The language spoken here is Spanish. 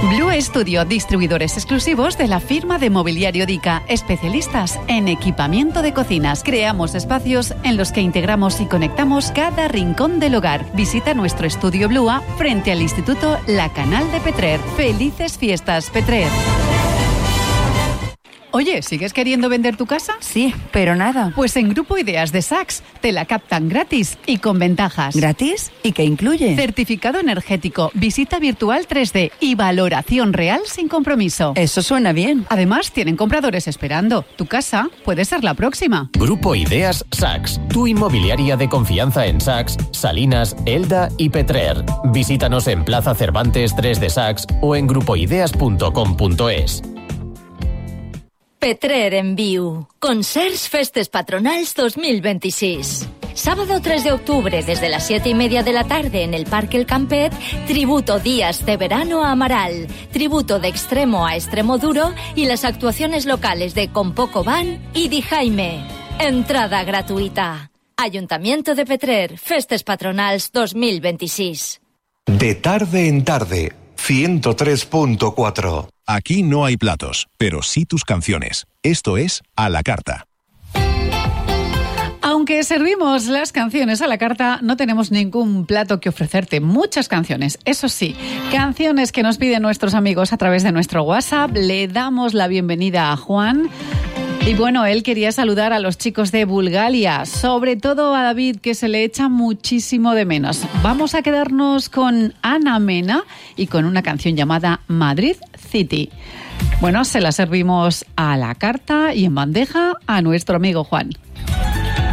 Blue Studio, distribuidores exclusivos de la firma de mobiliario Dica, especialistas en equipamiento de cocinas. Creamos espacios en los que integramos y conectamos cada rincón del hogar. Visita nuestro estudio Blua frente al Instituto La Canal de Petrer. ¡Felices fiestas, Petrer! Oye, ¿sigues queriendo vender tu casa? Sí, pero nada. Pues en Grupo Ideas de Sachs te la captan gratis y con ventajas. ¿Gratis? ¿Y qué incluye? Certificado energético, visita virtual 3D y valoración real sin compromiso. Eso suena bien. Además, tienen compradores esperando. Tu casa puede ser la próxima. Grupo Ideas Sachs, tu inmobiliaria de confianza en Sachs, Salinas, Elda y Petrer. Visítanos en Plaza Cervantes 3 de Sachs o en grupoideas.com.es. Petrer en viu. Concerts Festes Patronals 2026. Sábado 3 de octubre, desde las 7:30 de la tarde en el Parque El Campet, tributo Días de Verano a Amaral, tributo de Extremo a Extremoduro y las actuaciones locales de Compoco Van y Di Jaime. Entrada gratuita. Ayuntamiento de Petrer, Festes Patronals 2026. De tarde en tarde, 103.4. Aquí no hay platos, pero sí tus canciones. Esto es A la Carta. Aunque servimos las canciones a la carta, no tenemos ningún plato que ofrecerte. Muchas canciones, eso sí, canciones que nos piden nuestros amigos a través de nuestro WhatsApp. Le damos la bienvenida a Juan. Y bueno, él quería saludar a los chicos de Bulgaria, sobre todo a David, que se le echa muchísimo de menos. Vamos a quedarnos con Ana Mena y con una canción llamada Madrid City. Bueno, se la servimos a la carta y en bandeja a nuestro amigo Juan.